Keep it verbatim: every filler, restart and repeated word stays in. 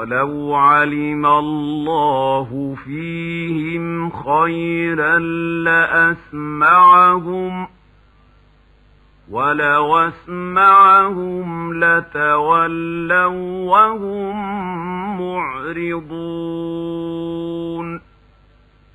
ولو علم الله فيهم خيرا لأسمعهم ولو أسمعهم لتولوا وهم معرضون